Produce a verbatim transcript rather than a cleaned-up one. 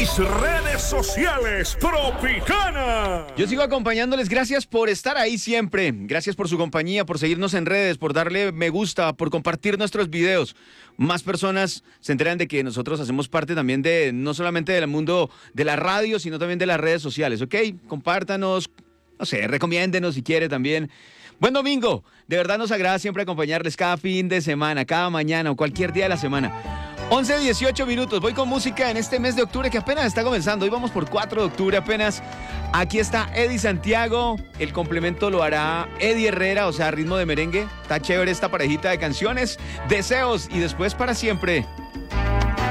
mis redes sociales, Tropicana. Yo sigo acompañándoles, gracias por estar ahí siempre, gracias por su compañía, por seguirnos en redes, por darle me gusta, por compartir nuestros videos. Más personas se enteran de que nosotros hacemos parte también de, no solamente del mundo de la radio, sino también de las redes sociales, ¿ok? Compártanos, no sé, recomiéndenos si quiere también. Buen domingo, de verdad nos agrada siempre acompañarles cada fin de semana, cada mañana o cualquier día de la semana. once, dieciocho minutos, voy con música en este mes de octubre que apenas está comenzando, hoy vamos por cuatro de octubre apenas. Aquí está Eddie Santiago, el complemento lo hará Eddie Herrera, o sea, ritmo de merengue. Está chévere esta parejita de canciones, Deseos y Después para Siempre.